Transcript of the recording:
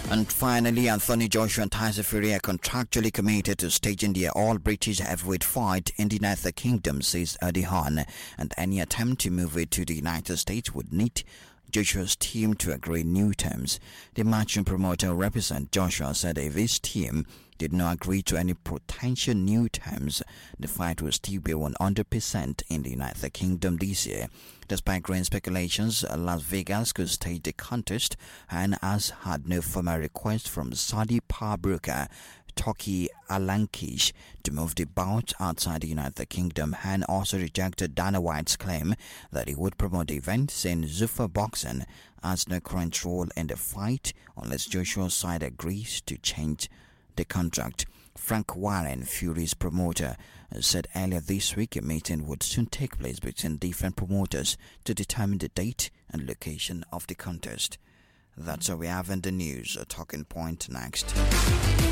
And finally, Anthony Joshua and Tyson Fury are contractually committed to staging their all-British heavyweight fight in the United Kingdom, says Eddie Hearn, and any attempt to move it to the United States would need Joshua's team to agree new terms. The matching promoter represent Joshua said if his team did not agree to any potential new terms, the fight will still be 100% in the United Kingdom this year. Despite growing speculations, Las Vegas could stage the contest and has had no formal request from Saudi power broker Turkey Alankish to move the bout outside the United Kingdom, and also rejected Dana White's claim that he would promote the event, saying Zuffa Boxing has no current role in the fight unless Joshua's side agrees to change the contract. Frank Warren, Fury's promoter, said earlier this week a meeting would soon take place between different promoters to determine the date and location of the contest. That's all we have in the news. A talking point next.